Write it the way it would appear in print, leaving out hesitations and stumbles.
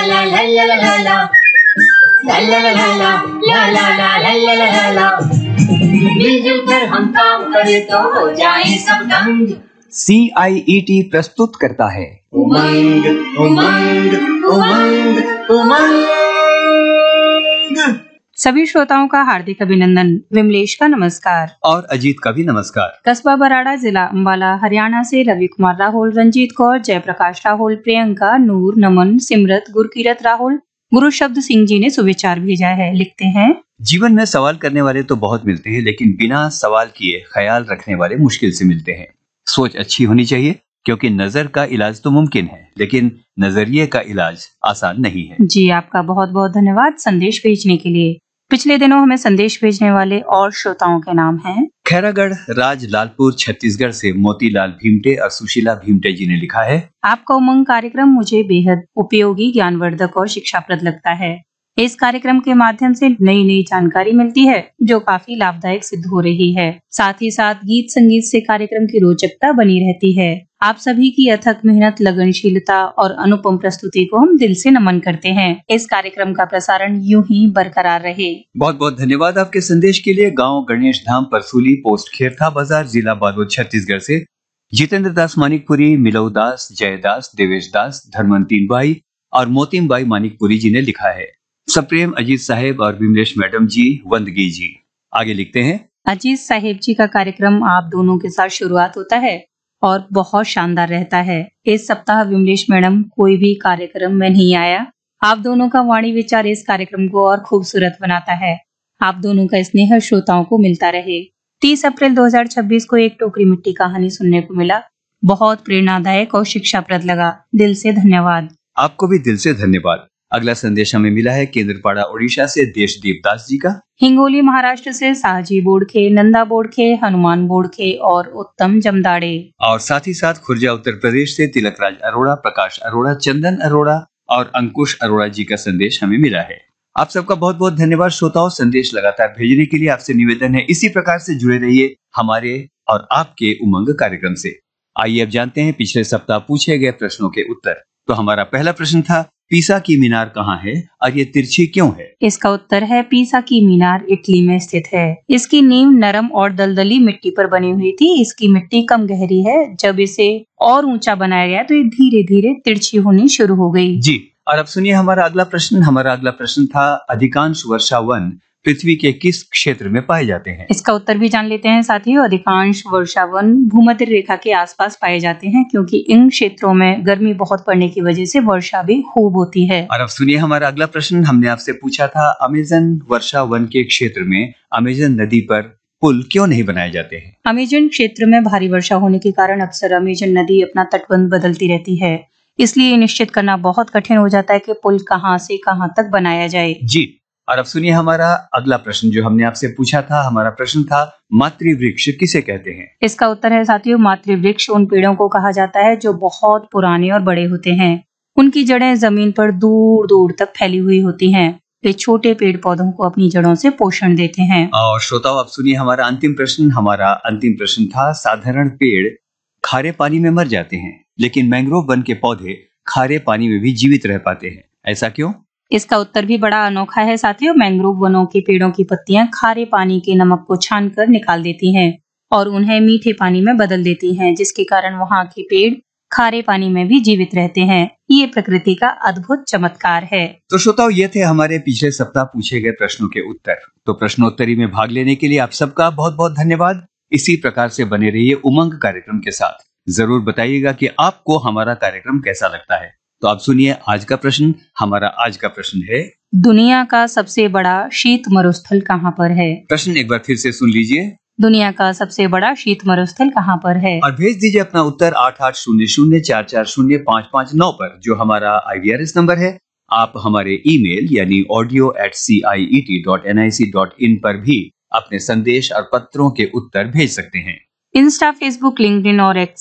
ला ला ला ला ला ला ला ला ला ला ला ला ला ला ला। मिलजुल कर हम काम करें तो हो जाए सब दंग। CIET प्रस्तुत करता है उमंग उमंग उमंग उमंग। सभी श्रोताओं का हार्दिक अभिनंदन। विमलेश का नमस्कार और अजीत का भी नमस्कार। कस्बा बराड़ा, जिला अंबाला, हरियाणा से रवि कुमार राहुल, रंजीत कौर, जयप्रकाश राहुल, प्रियंका, नूर, नमन, सिमरत, गुरकीरत राहुल, गुरु शब्द सिंह जी ने सुविचार भेजा है। लिखते हैं, जीवन में सवाल करने वाले तो बहुत मिलते हैं, लेकिन बिना सवाल किए ख्याल रखने वाले मुश्किल से मिलते हैं। सोच अच्छी होनी चाहिए, क्योंकि नजर का इलाज तो मुमकिन है, लेकिन नजरिए का इलाज आसान नहीं है। जी आपका बहुत बहुत धन्यवाद संदेश भेजने के लिए। पिछले दिनों हमें संदेश भेजने वाले और श्रोताओं के नाम हैं। खैरागढ़ राज लालपुर छत्तीसगढ़ से मोतीलाल भीमटे और सुशीला भीमटे जी ने लिखा है, आपका उमंग कार्यक्रम मुझे बेहद उपयोगी, ज्ञानवर्धक और शिक्षाप्रद लगता है। इस कार्यक्रम के माध्यम से नई नई जानकारी मिलती है, जो काफी लाभदायक सिद्ध हो रही है। साथ ही साथ गीत संगीत से कार्यक्रम की रोचकता बनी रहती है। आप सभी की अथक मेहनत, लगनशीलता और अनुपम प्रस्तुति को हम दिल से नमन करते हैं। इस कार्यक्रम का प्रसारण यूं ही बरकरार रहे। बहुत बहुत धन्यवाद आपके संदेश के लिए। गांव गणेश धाम, परसूली, पोस्ट खेरथा बाजार, जिला बालोद, छत्तीसगढ़ से जितेंद्र दास मानिकपुरी, मिलऊ दास, जयदास, देवेश दास, धर्मंतीन बाई और मोतीम बाई मानिकपुरी जी ने लिखा है। सप्रेम अजीत साहेब और विमलेश मैडम जी, वंदगी जी। आगे लिखते हैं, अजीत साहेब जी का कार्यक्रम आप दोनों के साथ शुरुआत होता है और बहुत शानदार रहता है। इस सप्ताह विमलेश मैडम कोई भी कार्यक्रम में नहीं आया। आप दोनों का वाणी विचार इस कार्यक्रम को और खूबसूरत बनाता है। आप दोनों का स्नेह श्रोताओं को मिलता रहे। 30 अप्रैल 2026 को एक टोकरी मिट्टी कहानी सुनने को मिला। बहुत प्रेरणादायक और शिक्षाप्रद लगा। दिल से धन्यवाद। आपको भी दिल से धन्यवाद। अगला संदेश हमें मिला है केंद्रपाड़ा उड़ीसा से देशदीप दास जी का। हिंगोली महाराष्ट्र से साहजी बोड़खे, नंदा बोड़खे, हनुमान बोड़खे और उत्तम जमदाड़े। और साथ ही साथ खुर्जा उत्तर प्रदेश से तिलकराज अरोड़ा, प्रकाश अरोड़ा, चंदन अरोड़ा और अंकुश अरोड़ा जी का संदेश हमें मिला है। आप सबका बहुत बहुत धन्यवाद श्रोताओं। संदेश लगातार भेजने के लिए आपसे निवेदन है, इसी प्रकार से जुड़े रहिए हमारे और आपके उमंग कार्यक्रम से। आइए अब जानते हैं पिछले सप्ताह पूछे गए प्रश्नों के उत्तर। तो हमारा पहला प्रश्न था, पीसा की मीनार कहाँ है और ये तिरछी क्यों है? इसका उत्तर है, पीसा की मीनार इटली में स्थित है। इसकी नींव नरम और दलदली मिट्टी पर बनी हुई थी। इसकी मिट्टी कम गहरी है। जब इसे और ऊंचा बनाया गया तो ये धीरे धीरे तिरछी होनी शुरू हो गई। जी, और अब सुनिए हमारा अगला प्रश्न। हमारा अगला प्रश्न था, अधिकांश वर्षा वन पृथ्वी के किस क्षेत्र में पाए जाते हैं? इसका उत्तर भी जान लेते हैं साथियों। अधिकांश वर्षा वन भूमध्य रेखा के आसपास पाए जाते हैं, क्योंकि इन क्षेत्रों में गर्मी बहुत पड़ने की वजह से वर्षा भी खूब होती है। और अब सुनिए हमारा अगला प्रश्न। हमने आपसे पूछा था, अमेजन वर्षा वन के क्षेत्र में अमेजन नदी पर पुल क्यों नहीं बनाए जाते हैं? अमेजन क्षेत्र में भारी वर्षा होने के कारण अक्सर अमेजन नदी अपना तटबंध बदलती रहती है। इसलिए निश्चित करना बहुत कठिन हो जाता है कि पुल कहां से कहां तक बनाया जाए। जी, और अब सुनिए हमारा अगला प्रश्न जो हमने आपसे पूछा था। हमारा प्रश्न था, मातृवृक्ष किसे कहते हैं? इसका उत्तर है साथियों, मातृवृक्ष उन पेड़ों को कहा जाता है जो बहुत पुराने और बड़े होते हैं। उनकी जड़ें जमीन पर दूर दूर तक फैली हुई होती हैं। वे छोटे पेड़ पौधों को अपनी जड़ों से पोषण देते हैं। और श्रोताओं, अब सुनिए हमारा अंतिम प्रश्न। हमारा अंतिम प्रश्न था, साधारण पेड़ खारे पानी में मर जाते हैं, लेकिन मैंग्रोव वन के पौधे खारे पानी में भी जीवित रह पाते हैं। ऐसा क्यों? इसका उत्तर भी बड़ा अनोखा है साथियों। मैंग्रोव वनों के पेड़ों की पत्तियां खारे पानी के नमक को छानकर निकाल देती हैं और उन्हें मीठे पानी में बदल देती हैं, जिसके कारण वहां के पेड़ खारे पानी में भी जीवित रहते हैं। ये प्रकृति का अद्भुत चमत्कार है। तो श्रोताओ, ये थे हमारे पिछले सप्ताह पूछे गए प्रश्नों के उत्तर। तो प्रश्नोत्तरी में भाग लेने के लिए आप सबका बहुत बहुत धन्यवाद। इसी प्रकार से बने रहिए उमंग कार्यक्रम के साथ। जरूर बताइएगा कि आपको हमारा कार्यक्रम कैसा लगता है। तो आप सुनिए आज का प्रश्न। हमारा आज का प्रश्न है, दुनिया का सबसे बड़ा शीत मरुस्थल कहाँ पर है? प्रश्न एक बार फिर से सुन लीजिए। दुनिया का सबसे बड़ा शीत मरुस्थल कहाँ पर है? और भेज दीजिए अपना उत्तर 8800440559 पर, जो हमारा IVRS नंबर है। आप हमारे ईमेल यानी audio@ciet.nic.in पर भी अपने संदेश और पत्रों के उत्तर भेज सकते हैं। इंस्टा, फेसबुक, लिंक्डइन और एक्स